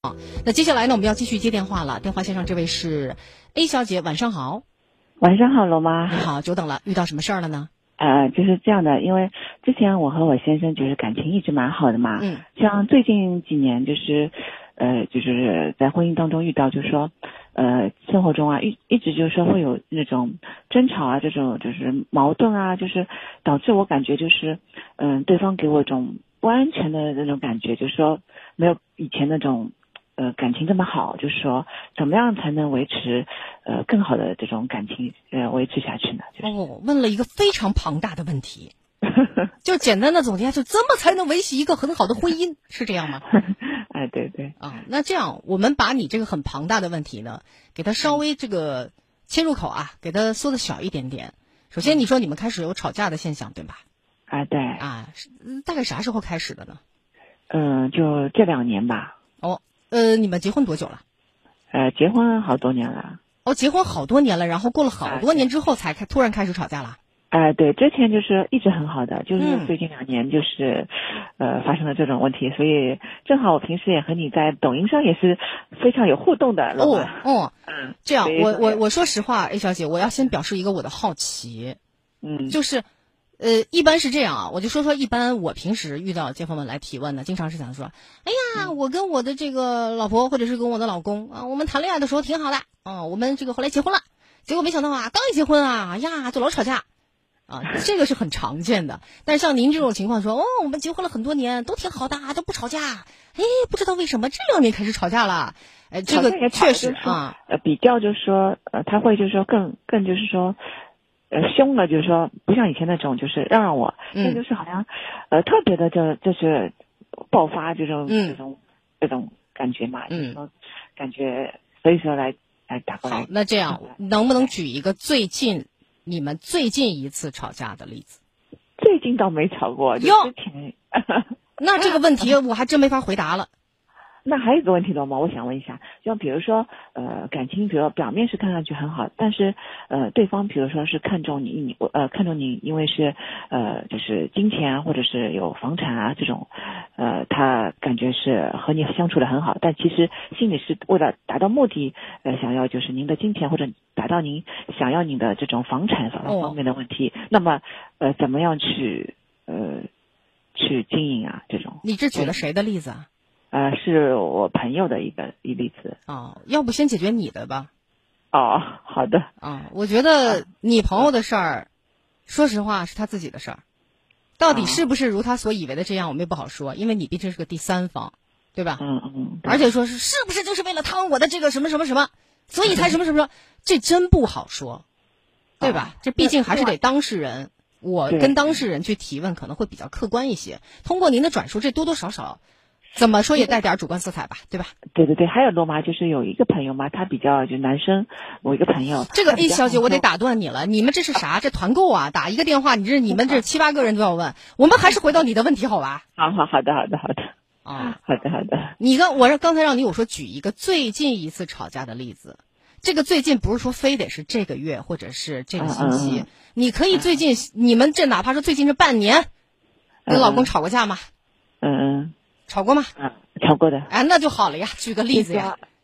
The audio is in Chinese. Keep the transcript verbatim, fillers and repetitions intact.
那接下来呢，我们要继续接电话了。电话线上这位是 A 小姐，晚上好。 晚上好，罗妈。 你好，久等了，遇到什么事儿了呢？ 呃，就是这样的，因为之前我和我先生就是感情一直蛮好的嘛， 嗯， 像最近几年就是，呃，就是在婚姻当中遇到，就是说，呃，生活中啊，一一直就是说会有那种争吵啊，这种就是矛盾啊，就是导致我感觉就是，嗯、呃，对方给我一种不安全的那种感觉，就是说没有以前那种。呃，感情这么好，就是说，怎么样才能维持呃更好的这种感情呃维持下去呢？就是、 哦，问了一个非常庞大的问题，就简单的总结，就怎么才能维系一个很好的婚姻，是这样吗？ 哎，对对啊，那这样我们把你这个很庞大的问题呢，给它稍微这个切入口啊，给它缩的小一点点。首先，你说你们开始有吵架的现象，对吧？ 啊，对啊，大概啥时候开始的呢？ 嗯、呃，就这两年吧。 哦。呃，你们结婚多久了？ 呃，结婚好多年了。 哦，结婚好多年了，然后过了好多年之后才开、啊、突然开始吵架了。 哎、呃，对，之前就是一直很好的，就是嗯、 最近两年就是，呃，发生了这种问题，所以正好我平时也和你在抖音上也是非常有互动的。 哦哦， 嗯， 这样，我我我说实话 ，A 小姐，我要先表示一个我的好奇， 嗯， 就是。呃，一般是这样啊，我就说说一般我平时遇到街坊们来提问呢，经常是想说，哎呀，我跟我的这个老婆或者是跟我的老公啊，我们谈恋爱的时候挺好的啊，我们这个后来结婚了，结果没想到啊，刚一结婚啊呀就老吵架，啊，这个是很常见的。但是像您这种情况说，哦，我们结婚了很多年都挺好的，都不吵架，哎，不知道为什么这两年开始吵架了，哎，这个确实啊， 呃，比较就是说，呃，他会就是说更更就是说。呃，凶了，就是说不像以前那种，就是让让我，那、嗯、就是好像，呃，特别的就就是爆发这种、嗯、这种这种感觉嘛， 嗯、 就是说感觉，所以说来来打过来。 好，那这样能不能举一个最近你们最近一次吵架的例子？ 最近倒没吵过，就之前。 那这个问题我还真没法回答了。 那还有一个问题，罗妈，我想问一下，就比如说，呃，感情，比如表面是看上去很好，但是，呃，对方比如说是看重你，你呃看重你，因为是，呃，就是金钱或者是有房产啊这种，呃，他感觉是和你相处的很好，但其实心里是为了达到目的，呃，想要就是您的金钱或者达到您想要您的这种房产方面的问题，哦、那么，呃，怎么样去，呃，去经营啊？这种？ 你这举了谁的例子啊？ 呃，是我朋友的一个一例子。 哦，要不先解决你的吧？ 哦，好的。 啊、哦，我觉得你朋友的事儿，啊、说实话是他自己的事儿，到底是不是如他所以为的这样，我们也不好说，因为你毕竟是个第三方，对吧？ 嗯嗯。 而且说是是不是就是为了贪我的这个什么什么什么，所以才什么什么什么，这真不好说，对吧？ 啊、 这毕竟还是得当事人，我跟当事人去提问可能会比较客观一些。通过您的转述，这多多少少。怎么说也带点主观色彩吧，对吧？ 对对对，还有罗妈，就是有一个朋友嘛，他比较就男生，我一个朋友。 这个 A 小姐，我得打断你了，你们这是啥？这团购啊？打一个电话，你这你们这七八个人都要问，我们还是回到你的问题好吧？ 好好好的好的好的啊， 好的好的。 你刚我刚才让你我说举一个最近一次吵架的例子，这个最近不是说非得是这个月或者是这个星期， 嗯嗯你可以最近、嗯、你们这哪怕说最近这半年，跟老公吵过架吗？ 嗯嗯。 吵过吗？ 嗯，吵过的。 哎，那就好了呀。举个例子呀。